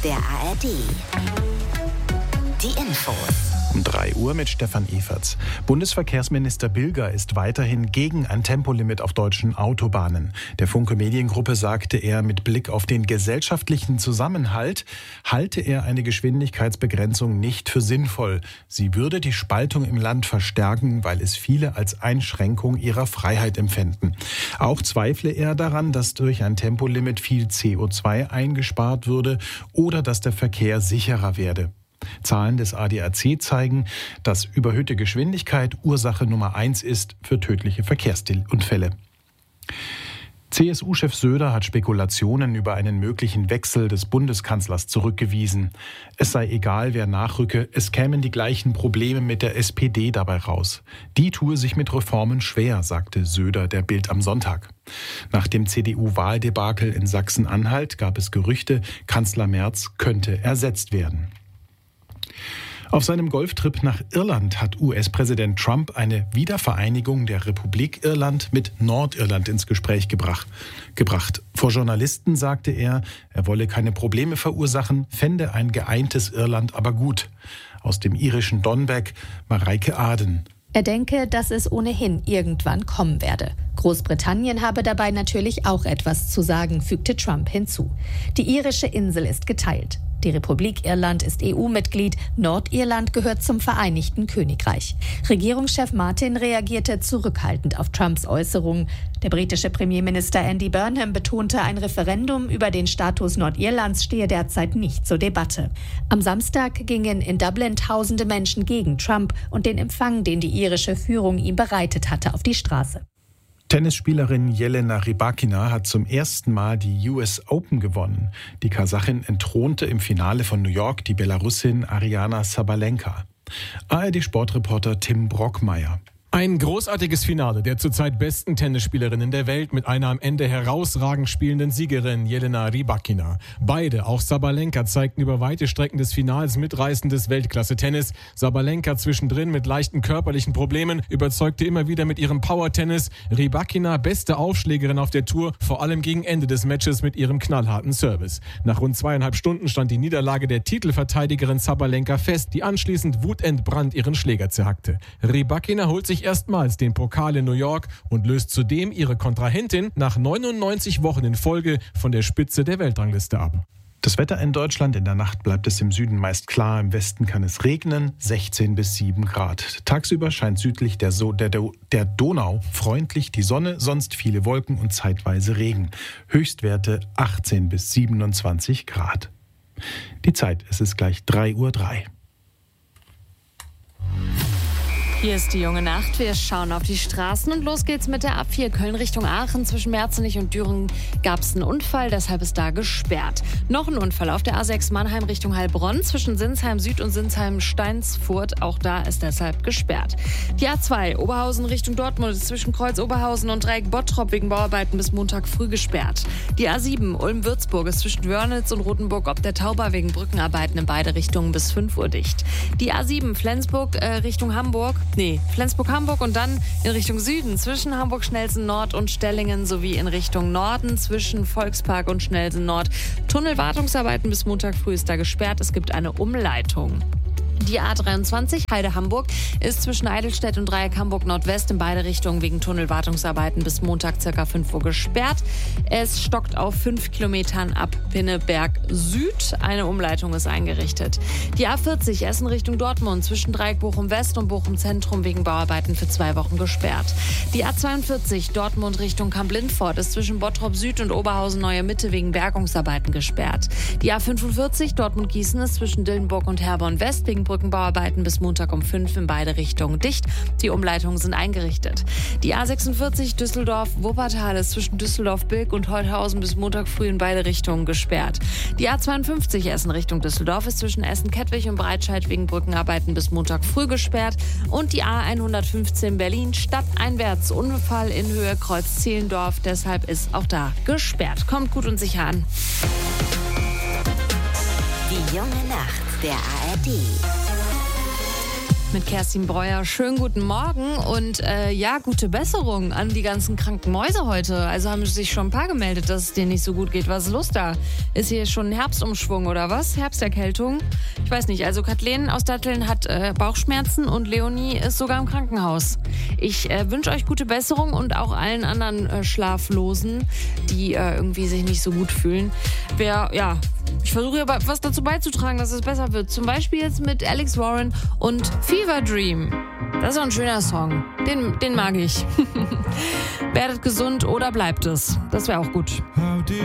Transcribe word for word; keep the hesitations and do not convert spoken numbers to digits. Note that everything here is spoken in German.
der A R D. Die Infos. Um drei Uhr mit Stefan Everts. Bundesverkehrsminister Bilger ist weiterhin gegen ein Tempolimit auf deutschen Autobahnen. Der Funke Mediengruppe sagte er, mit Blick auf den gesellschaftlichen Zusammenhalt halte er eine Geschwindigkeitsbegrenzung nicht für sinnvoll. Sie würde die Spaltung im Land verstärken, weil es viele als Einschränkung ihrer Freiheit empfänden. Auch zweifle er daran, dass durch ein Tempolimit viel C O zwei eingespart würde oder dass der Verkehr sicherer werde. Zahlen des A D A C zeigen, dass überhöhte Geschwindigkeit Ursache Nummer eins ist für tödliche Verkehrsunfälle. C S U-Chef Söder hat Spekulationen über einen möglichen Wechsel des Bundeskanzlers zurückgewiesen. Es sei egal, wer nachrücke, es kämen die gleichen Probleme mit der S P D dabei raus. Die tue sich mit Reformen schwer, sagte Söder der Bild am Sonntag. Nach dem C D U-Wahldebakel in Sachsen-Anhalt gab es Gerüchte, Kanzler Merz könnte ersetzt werden. Auf seinem Golftrip nach Irland hat U S-Präsident Trump eine Wiedervereinigung der Republik Irland mit Nordirland ins Gespräch gebracht. gebracht. Vor Journalisten sagte er, er wolle keine Probleme verursachen, fände ein geeintes Irland aber gut. Aus dem irischen Donbeg, Mareike Aden. Er denke, dass es ohnehin irgendwann kommen werde. Großbritannien habe dabei natürlich auch etwas zu sagen, fügte Trump hinzu. Die irische Insel ist geteilt. Die Republik Irland ist E U-Mitglied, Nordirland gehört zum Vereinigten Königreich. Regierungschef Martin reagierte zurückhaltend auf Trumps Äußerungen. Der britische Premierminister Andy Burnham betonte, ein Referendum über den Status Nordirlands stehe derzeit nicht zur Debatte. Am Samstag gingen in Dublin tausende Menschen gegen Trump und den Empfang, den die irische Führung ihm bereitet hatte, auf die Straße. Tennisspielerin Jelena Rybakina hat zum ersten Mal die U S Open gewonnen. Die Kasachin entthronte im Finale von New York die Belarusin Aryna Sabalenka. A R D-Sportreporter Tim Brockmeier. Ein großartiges Finale der zurzeit besten Tennisspielerinnen der Welt mit einer am Ende herausragend spielenden Siegerin Jelena Rybakina. Beide, auch Sabalenka, zeigten über weite Strecken des Finals mitreißendes Weltklasse-Tennis. Sabalenka zwischendrin mit leichten körperlichen Problemen, überzeugte immer wieder mit ihrem Power-Tennis. Rybakina, beste Aufschlägerin auf der Tour, vor allem gegen Ende des Matches mit ihrem knallharten Service. Nach rund zweieinhalb Stunden stand die Niederlage der Titelverteidigerin Sabalenka fest, die anschließend wutentbrannt ihren Schläger zerhackte. Rybakina holt sich erstmals den Pokal in New York und löst zudem ihre Kontrahentin nach neunundneunzig Wochen in Folge von der Spitze der Weltrangliste ab. Das Wetter in Deutschland: in der Nacht bleibt es im Süden meist klar, im Westen kann es regnen, sechzehn bis sieben Grad. Tagsüber scheint südlich der, so der, der Donau freundlich die Sonne, sonst viele Wolken und zeitweise Regen. Höchstwerte achtzehn bis siebenundzwanzig Grad. Die Zeit, es ist gleich drei Uhr drei. Hier ist die junge Nacht. Wir schauen auf die Straßen und los geht's mit der A vier Köln Richtung Aachen. Zwischen Merzenich und Düren gab es einen Unfall, deshalb ist da gesperrt. Noch ein Unfall auf der A sechs Mannheim Richtung Heilbronn zwischen Sinsheim Süd und Sinsheim Steinsfurt. Auch da ist deshalb gesperrt. Die A zwei Oberhausen Richtung Dortmund ist zwischen Kreuz Oberhausen und Dreieck Bottrop wegen Bauarbeiten bis Montag früh gesperrt. Die A sieben Ulm-Würzburg ist zwischen Wörnitz und Rotenburg ob der Tauber wegen Brückenarbeiten in beide Richtungen bis fünf Uhr dicht. Die A sieben Flensburg äh, Richtung Hamburg Nee, Flensburg-Hamburg und dann in Richtung Süden zwischen Hamburg-Schnelsen-Nord und Stellingen sowie in Richtung Norden zwischen Volkspark und Schnelsen-Nord. Tunnelwartungsarbeiten bis Montag früh ist da gesperrt. Es gibt eine Umleitung. Die A dreiundzwanzig Heide-Hamburg ist zwischen Eidelstedt und Dreieck Hamburg-Nordwest in beide Richtungen wegen Tunnelwartungsarbeiten bis Montag ca. fünf Uhr gesperrt. Es stockt auf fünf Kilometern ab Pinneberg Süd. Eine Umleitung ist eingerichtet. Die A vierzig Essen Richtung Dortmund zwischen Dreieck Bochum-West und Bochum-Zentrum wegen Bauarbeiten für zwei Wochen gesperrt. Die A zweiundvierzig Dortmund Richtung Kamp-Lindfort ist zwischen Bottrop Süd und Oberhausen-Neue Mitte wegen Bergungsarbeiten gesperrt. Die A fünfundvierzig Dortmund-Gießen ist zwischen Dillenburg und Herborn-West wegen Brückenbauarbeiten bis Montag um fünf in beide Richtungen dicht. Die Umleitungen sind eingerichtet. Die A sechsundvierzig Düsseldorf-Wuppertal ist zwischen Düsseldorf-Bilk und Holthausen bis Montag früh in beide Richtungen gesperrt. Die A zweiundfünfzig Essen Richtung Düsseldorf ist zwischen Essen-Kettwig und Breitscheid wegen Brückenarbeiten bis Montag früh gesperrt. Und die A hundertfünfzehn Berlin stadteinwärts Unfall in Höhe Kreuz-Zehlendorf. Deshalb ist auch da gesperrt. Kommt gut und sicher an. Die junge Nacht der A R D. Mit Kerstin Breuer. Schönen guten Morgen und äh, ja, gute Besserung an die ganzen kranken Mäuse heute. Also haben sich schon ein paar gemeldet, dass es denen nicht so gut geht. Was ist los da? Ist hier schon ein Herbstumschwung oder was? Herbsterkältung? Ich weiß nicht. Also Kathleen aus Datteln hat äh, Bauchschmerzen und Leonie ist sogar im Krankenhaus. Ich äh, wünsche euch gute Besserung und auch allen anderen äh, Schlaflosen, die äh, irgendwie sich nicht so gut fühlen. Wer, ja, ich versuche aber was dazu beizutragen, dass es besser wird. Zum Beispiel jetzt mit Alex Warren und Fever Dream. Das ist auch ein schöner Song. Den, den mag ich. Werdet gesund oder bleibt es. Das wäre auch gut.